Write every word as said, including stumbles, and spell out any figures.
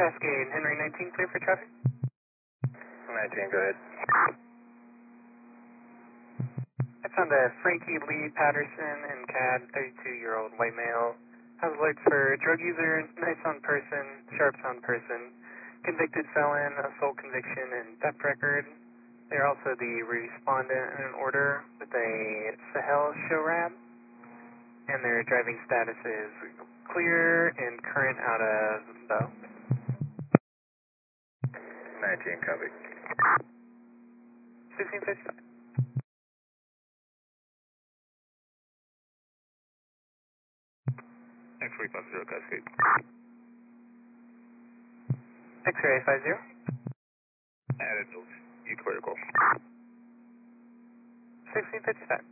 Cascade, Henry nineteen, clear for traffic. nineteen, go ahead. I found a Frankie Lee Patterson in C A D, thirty-two-year-old white male. Has alerts for drug user, nice on person, sharps on person, convicted felon, assault conviction, and theft record. They're also the respondent in an order with a Sahel SHORAD, and their driving status is clear and current out of the nineteen, copy. sixteen fifty-five. X-ray five zero, Cascade. X-ray five zero. Added notes. You clear call. sixteen fifty-five.